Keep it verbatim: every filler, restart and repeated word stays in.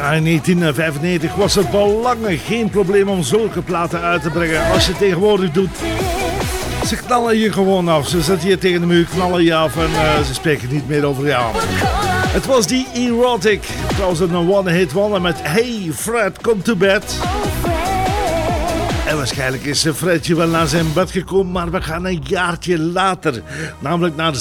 Ja, in negentien vijfennegentig was het belangrijk geen probleem om zulke platen uit te brengen. Als je het tegenwoordig doet, ze knallen je gewoon af. Ze zetten je tegen de muur, knallen je af en uh, ze spreken niet meer over jou. Het was die Erotic. Trouwens een one-hit wonder met Hey Fred, come to bed. En waarschijnlijk is Fredje wel naar zijn bed gekomen, maar we gaan een jaartje later. Namelijk naar de